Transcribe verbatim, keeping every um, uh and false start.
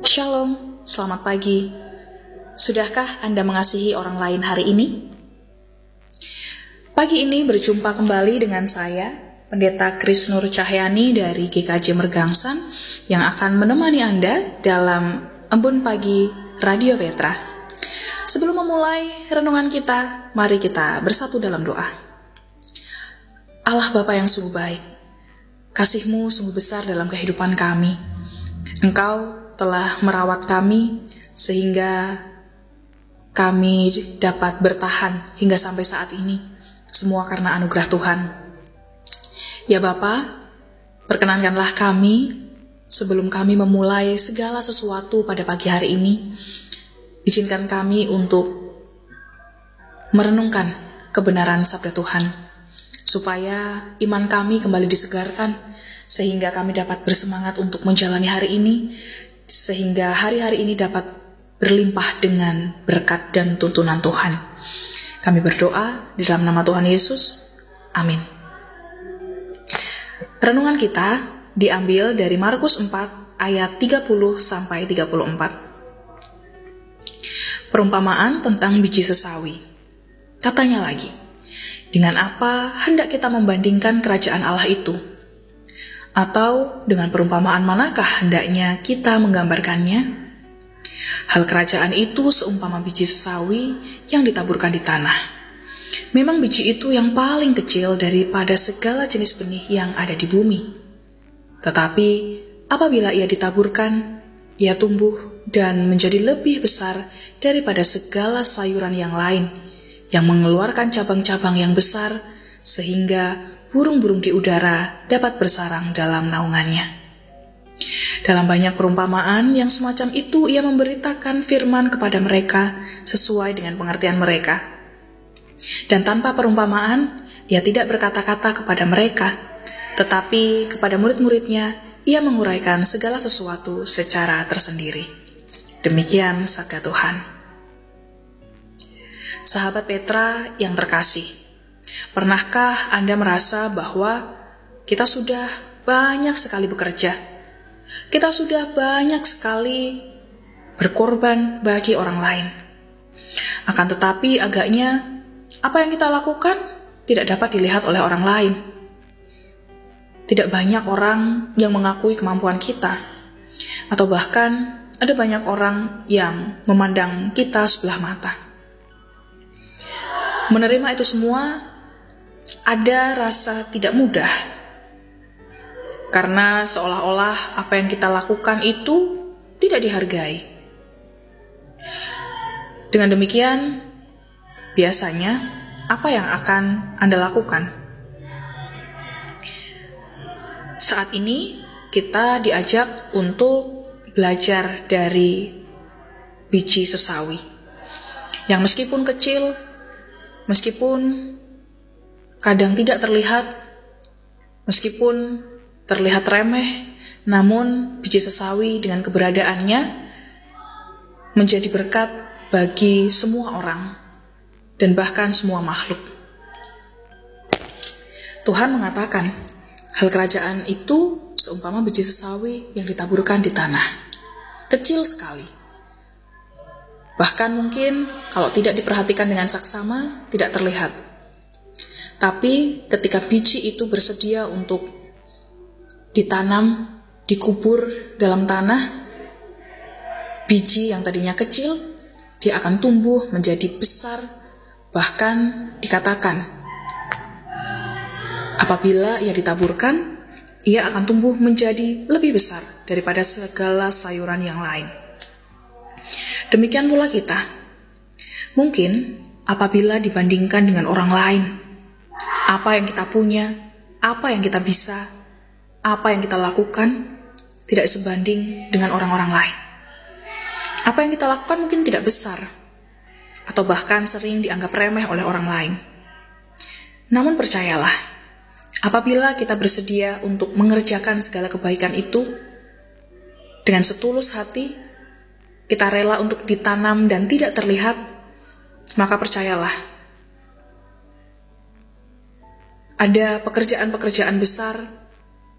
Shalom, selamat pagi. Sudahkah Anda mengasihi orang lain hari ini? Pagi ini berjumpa kembali dengan saya, Pendeta Kris Nur Cahyani dari G K J Mergangsan, yang akan menemani Anda dalam Embun Pagi Radio Petra. Sebelum memulai renungan kita, mari kita bersatu dalam doa. Allah Bapa yang sungguh baik, kasih-Mu sungguh besar dalam kehidupan kami. Engkau telah merawat kami sehingga kami dapat bertahan hingga sampai saat ini. Semua karena anugerah Tuhan. Ya Bapa, perkenankanlah kami sebelum kami memulai segala sesuatu pada pagi hari ini, izinkan kami untuk merenungkan kebenaran sabda Tuhan, supaya iman kami kembali disegarkan, sehingga kami dapat bersemangat untuk menjalani hari ini, sehingga hari-hari ini dapat berlimpah dengan berkat dan tuntunan Tuhan. Kami berdoa di dalam nama Tuhan Yesus. Amin. Renungan kita diambil dari Markus empat ayat tiga puluh sampai tiga puluh empat. Perumpamaan tentang biji sesawi. Katanya lagi, dengan apa hendak kita membandingkan kerajaan Allah itu? Atau dengan perumpamaan manakah hendaknya kita menggambarkannya? Hal kerajaan itu seumpama biji sesawi yang ditaburkan di tanah. Memang biji itu yang paling kecil daripada segala jenis benih yang ada di bumi. Tetapi apabila ia ditaburkan, ia tumbuh dan menjadi lebih besar daripada segala sayuran yang lain, yang mengeluarkan cabang-cabang yang besar, sehingga burung-burung di udara dapat bersarang dalam naungannya. Dalam banyak perumpamaan yang semacam itu, ia memberitakan firman kepada mereka sesuai dengan pengertian mereka. Dan tanpa perumpamaan, ia tidak berkata-kata kepada mereka, tetapi kepada murid-muridnya, ia menguraikan segala sesuatu secara tersendiri. Demikian sabda Tuhan. Sahabat Petra yang terkasih, pernahkah Anda merasa bahwa kita sudah banyak sekali bekerja? Kita sudah banyak sekali berkorban bagi orang lain. Akan tetapi agaknya apa yang kita lakukan tidak dapat dilihat oleh orang lain. Tidak banyak orang yang mengakui kemampuan kita. Atau bahkan ada banyak orang yang memandang kita sebelah mata. Menerima itu semua ada rasa tidak mudah, karena seolah-olah apa yang kita lakukan itu tidak dihargai. Dengan demikian, biasanya apa yang akan Anda lakukan? Saat ini kita diajak untuk belajar dari biji sesawi, yang meskipun kecil, meskipun kadang tidak terlihat, meskipun terlihat remeh, namun biji sesawi dengan keberadaannya menjadi berkat bagi semua orang dan bahkan semua makhluk. Tuhan mengatakan, hal kerajaan itu seumpama biji sesawi yang ditaburkan di tanah. Kecil sekali. Bahkan mungkin kalau tidak diperhatikan dengan saksama, tidak terlihat. Tapi ketika biji itu bersedia untuk ditanam, dikubur dalam tanah, biji yang tadinya kecil, dia akan tumbuh menjadi besar, bahkan dikatakan, apabila ia ditaburkan, ia akan tumbuh menjadi lebih besar daripada segala sayuran yang lain. Demikian pula kita. Mungkin apabila dibandingkan dengan orang lain, apa yang kita punya, apa yang kita bisa, apa yang kita lakukan tidak sebanding dengan orang-orang lain. Apa yang kita lakukan mungkin tidak besar, atau bahkan sering dianggap remeh oleh orang lain. Namun percayalah, apabila kita bersedia untuk mengerjakan segala kebaikan itu dengan setulus hati, kita rela untuk ditanam dan tidak terlihat, maka percayalah, ada pekerjaan-pekerjaan besar